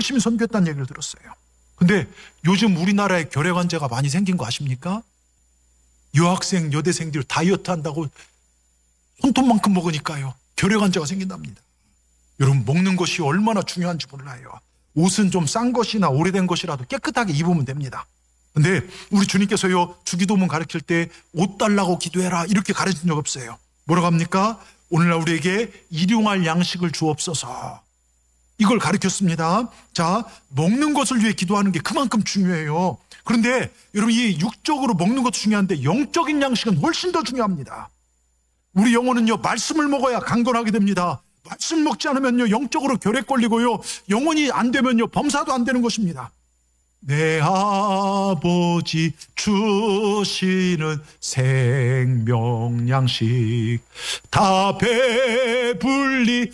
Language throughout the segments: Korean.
열심히 선교했다는 얘기를 들었어요. 근데 요즘 우리나라에 결핵환자가 많이 생긴 거 아십니까? 여학생, 여대생들 다이어트 한다고 손톱만큼 먹으니까요, 결핵환자가 생긴답니다. 여러분, 먹는 것이 얼마나 중요한지 몰라요. 옷은 좀 싼 것이나 오래된 것이라도 깨끗하게 입으면 됩니다. 근데 우리 주님께서요, 주기도문 가르칠 때 옷 달라고 기도해라 이렇게 가르친 적 없어요. 뭐라고 합니까? 오늘날 우리에게 일용할 양식을 주옵소서, 이걸 가르쳤습니다. 자, 먹는 것을 위해 기도하는 게 그만큼 중요해요. 그런데 여러분, 이 육적으로 먹는 것도 중요한데 영적인 양식은 훨씬 더 중요합니다. 우리 영혼은요, 말씀을 먹어야 강건하게 됩니다. 말씀 먹지 않으면요, 영적으로 결핵 걸리고요, 영혼이 안 되면요, 범사도 안 되는 것입니다. 내 아버지 주시는 생명양식 다 배불리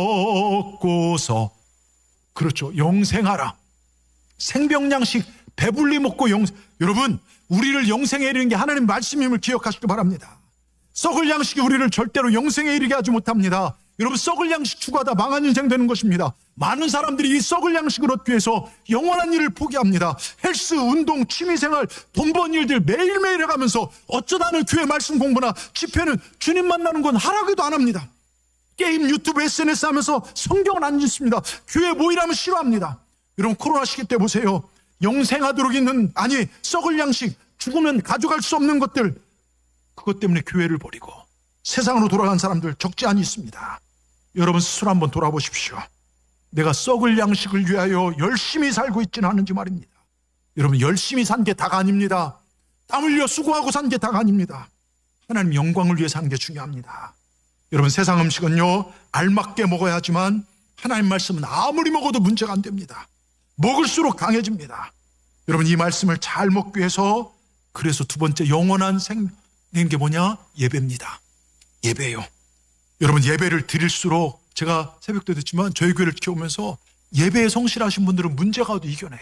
먹고서, 그렇죠, 영생하라. 생명양식 배불리 먹고 여러분, 우리를 영생에 이르는 게 하나님 말씀임을 기억하시기 바랍니다. 썩을 양식이 우리를 절대로 영생에 이르게 하지 못합니다. 여러분, 썩을 양식 추구하다 망한 인생 되는 것입니다. 많은 사람들이 이 썩을 양식을 얻기 위해서 영원한 일을 포기합니다. 헬스, 운동, 취미생활, 돈 번 일들 매일매일 해가면서 어쩌다는 교회 말씀 공부나 집회는 주님 만나는 건 하라고도 안 합니다. 게임, 유튜브, SNS 하면서 성경은 안 읽습니다. 교회 모이라면 싫어합니다. 여러분, 코로나 시기 때 보세요. 영생하도록 있는, 아니, 썩을 양식, 죽으면 가져갈 수 없는 것들, 그것 때문에 교회를 버리고 세상으로 돌아간 사람들 적지 않이 있습니다. 여러분, 스스로 한번 돌아보십시오. 내가 썩을 양식을 위하여 열심히 살고 있지는 않은지 말입니다. 여러분, 열심히 산 게 다가 아닙니다. 땀 흘려 수고하고 산 게 다가 아닙니다. 하나님 영광을 위해 사는 게 중요합니다. 여러분, 세상 음식은요, 알맞게 먹어야 하지만 하나님 말씀은 아무리 먹어도 문제가 안 됩니다. 먹을수록 강해집니다. 여러분, 이 말씀을 잘 먹기 위해서, 그래서 두 번째 영원한 생명인 게 뭐냐? 예배입니다. 예배예요. 여러분, 예배를 드릴수록, 제가 새벽도 듣지만 저희 교회를 지켜오면서 예배에 성실하신 분들은 문제가 와도 이겨내요.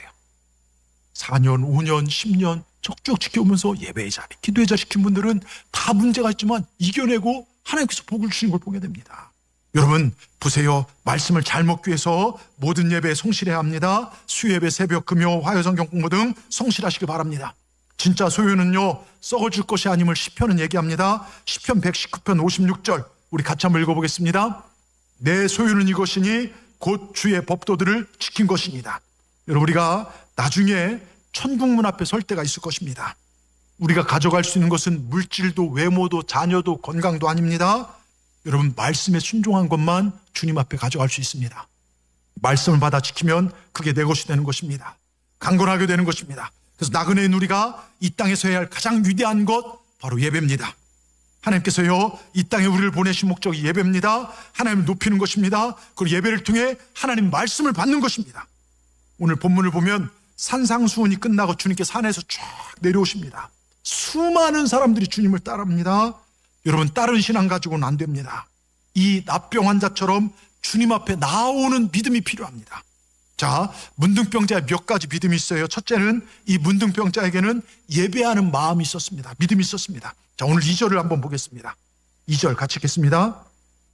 4년, 5년, 10년 쭉 지켜오면서 예배의 자리, 기도의 자리 지킨 분들은 다 문제가 있지만 이겨내고 하나님께서 복을 주시는 걸 보게 됩니다. 여러분, 보세요. 말씀을 잘 먹기 위해서 모든 예배에 성실해야 합니다. 수요예배, 새벽, 금요, 화요성경 공부 등 성실하시길 바랍니다. 진짜 소유는요, 썩어질 것이 아님을 시편은 얘기합니다. 시편 119편 56절 우리 같이 한번 읽어보겠습니다. 내 소유는 이것이니 곧 주의 법도들을 지킨 것이니다. 여러분, 우리가 나중에 천국문 앞에 설 때가 있을 것입니다. 우리가 가져갈 수 있는 것은 물질도 외모도 자녀도 건강도 아닙니다. 여러분, 말씀에 순종한 것만 주님 앞에 가져갈 수 있습니다. 말씀을 받아 지키면 그게 내 것이 되는 것입니다. 강건하게 되는 것입니다. 그래서 나그네인 우리가 이 땅에서 해야 할 가장 위대한 것, 바로 예배입니다. 하나님께서요, 이 땅에 우리를 보내신 목적이 예배입니다. 하나님을 높이는 것입니다. 그리고 예배를 통해 하나님 말씀을 받는 것입니다. 오늘 본문을 보면 산상수훈이 끝나고 주님께서 산에서 쫙 내려오십니다. 수많은 사람들이 주님을 따릅니다. 여러분, 다른 신앙 가지고는 안 됩니다. 이 납병 환자처럼 주님 앞에 나오는 믿음이 필요합니다. 자, 문둥병자의 몇 가지 믿음이 있어요. 첫째는 이 문둥병자에게는 예배하는 마음이 있었습니다. 믿음이 있었습니다. 자, 오늘 2절을 한번 보겠습니다. 2절 같이 읽겠습니다.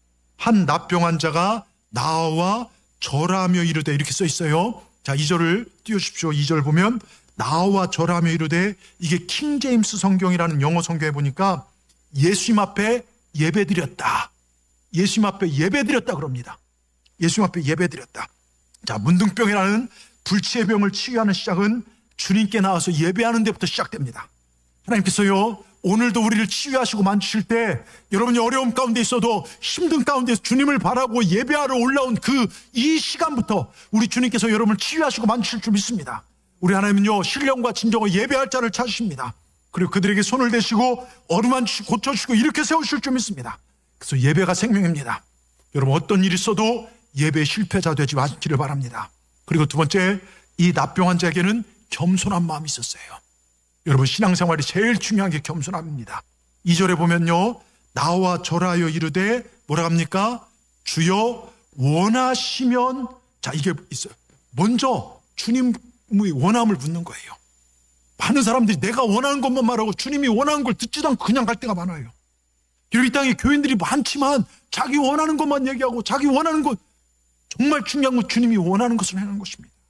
한 납병 환자가 나와 절하며 이르되, 이렇게 써 있어요. 자, 2절을 띄워주십시오. 2절 보면 나와 절하며 이르되, 이게 킹제임스 성경이라는 영어 성경에 보니까 예수님 앞에 예배드렸다. 예수님 앞에 예배드렸다 그럽니다. 예수님 앞에 예배드렸다. 자, 문둥병이라는 불치의 병을 치유하는 시작은 주님께 나와서 예배하는 데부터 시작됩니다. 하나님께서요, 오늘도 우리를 치유하시고 만지실 때, 여러분이 어려움 가운데 있어도 힘든 가운데 주님을 바라고 예배하러 올라온 이 시간부터 우리 주님께서 여러분을 치유하시고 만지실 줄 믿습니다. 우리 하나님은요, 신령과 진정으로 예배할 자를 찾으십니다. 그리고 그들에게 손을 대시고 어루만 고쳐주시고 이렇게 세우실 줄 믿습니다. 그래서 예배가 생명입니다. 여러분, 어떤 일이 있어도 예배의 실패자 되지 마시기를 바랍니다. 그리고 두 번째, 이 납병 환자에게는 겸손한 마음이 있었어요. 여러분, 신앙생활이 제일 중요한 게 겸손함입니다. 2절에 보면요, 나와 절하여 이르되 뭐라 합니까? 주여 원하시면, 자, 이게 있어요. 먼저 주님의 원함을 묻는 거예요. 많은 사람들이 내가 원하는 것만 말하고 주님이 원하는 걸 듣지도 않고 그냥 갈 때가 많아요. 이 땅에 교인들이 많지만 자기 원하는 것만 얘기하고, 자기 원하는 것, 정말 중요한 건 주님이 원하는 것을 하는 것입니다.